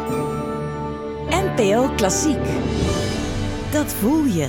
NPO Klassiek. Dat voel je.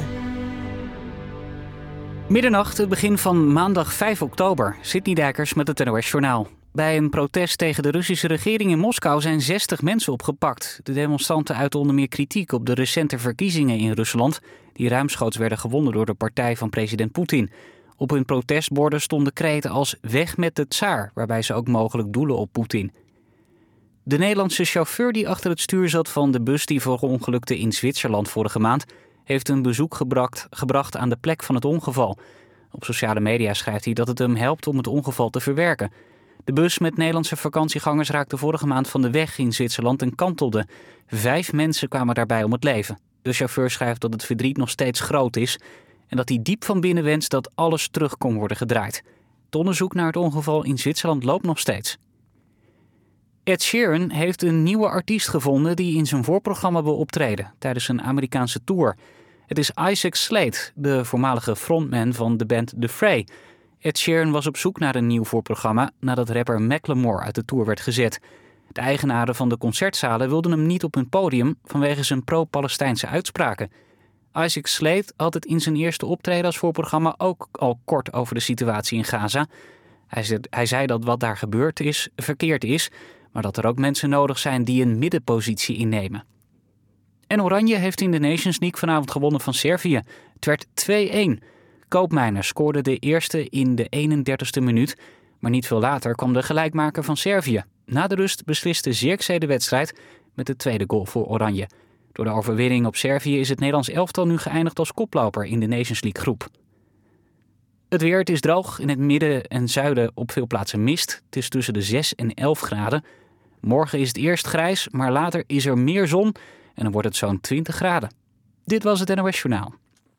Middernacht, het begin van maandag 5 oktober. Sidney Dijkers met het NOS Journaal. Bij een protest tegen de Russische regering in Moskou zijn 60 mensen opgepakt. De demonstranten uiten onder meer kritiek op de recente verkiezingen in Rusland, die ruimschoots werden gewonnen door de partij van president Poetin. Op hun protestborden stonden kreten als "weg met de tsaar", waarbij ze ook mogelijk doelen op Poetin. De Nederlandse chauffeur die achter het stuur zat van de bus die verongelukte in Zwitserland vorige maand, heeft een bezoek gebracht aan de plek van het ongeval. Op sociale media schrijft hij dat het hem helpt om het ongeval te verwerken. De bus met Nederlandse vakantiegangers raakte vorige maand van de weg in Zwitserland en kantelde. 5 mensen kwamen daarbij om het leven. De chauffeur schrijft dat het verdriet nog steeds groot is en dat hij diep van binnen wenst dat alles terug kon worden gedraaid. Het onderzoek naar het ongeval in Zwitserland loopt nog steeds. Ed Sheeran heeft een nieuwe artiest gevonden die in zijn voorprogramma wil optreden tijdens een Amerikaanse tour. Het is Isaac Slade, de voormalige frontman van de band The Fray. Ed Sheeran was op zoek naar een nieuw voorprogramma nadat rapper Macklemore uit de tour werd gezet. De eigenaren van de concertzalen wilden hem niet op hun podium vanwege zijn pro-Palestijnse uitspraken. Isaac Slade had het in zijn eerste optreden als voorprogramma ook al kort over de situatie in Gaza. Hij zei dat wat daar gebeurd is verkeerd is, maar dat er ook mensen nodig zijn die een middenpositie innemen. En Oranje heeft in de Nations League vanavond gewonnen van Servië. Het werd 2-1. Koopmeiners scoorde de eerste in de 31ste minuut, maar niet veel later kwam de gelijkmaker van Servië. Na de rust besliste Zirkzee de wedstrijd met de tweede goal voor Oranje. Door de overwinning op Servië is het Nederlands elftal nu geëindigd als koploper in de Nations League groep. Het weer, het is droog. In het midden en zuiden op veel plaatsen mist. Het is tussen de 6 en 11 graden. Morgen is het eerst grijs, maar later is er meer zon en dan wordt het zo'n 20 graden. Dit was het NOS Journaal.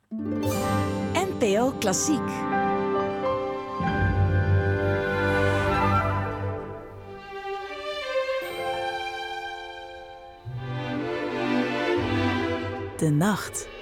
NPO Klassiek. De nacht.